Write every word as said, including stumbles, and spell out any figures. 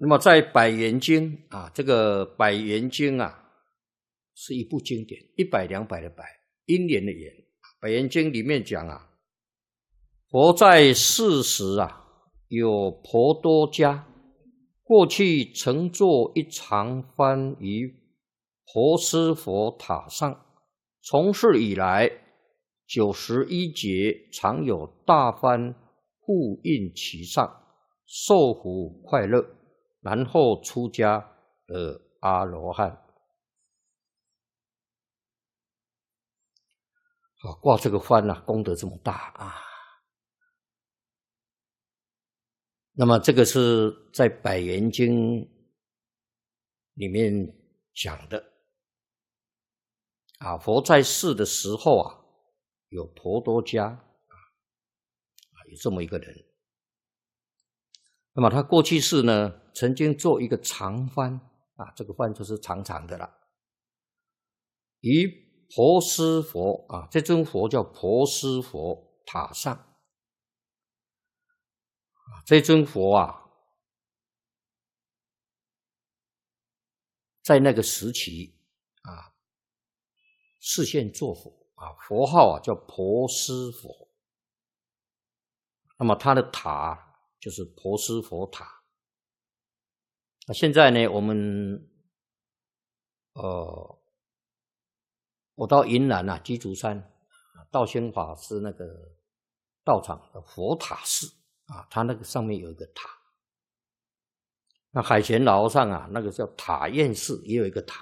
那么在《百元经》啊，这个《百元经》啊，是一部经典，一百两百的百，因缘的缘。《百元经》里面讲啊，佛在世时啊，有婆多迦，过去曾作一长幡于婆施佛塔上，从事以来，九十一劫常有大幡护印其上，受福快乐，然后出家得阿罗汉。啊，挂这个幡啊，功德这么大啊！那么这个是在《百元经》里面讲的啊。佛在世的时候啊，有婆多迦啊，有这么一个人。那么他过去世呢，曾经做一个长幡啊，这个幡就是长长的了，于婆施佛啊，这尊佛叫婆施佛塔上啊，这尊佛啊，在那个时期啊，示现作佛啊，佛号啊叫婆施佛。那么他的塔就是婆施佛塔。那现在呢，我们呃。我到云南啊，鸡足山道宣法师那个道场的佛塔寺啊，它那个上面有一个塔。那海贤老和尚啊，那个叫塔院寺也有一个塔。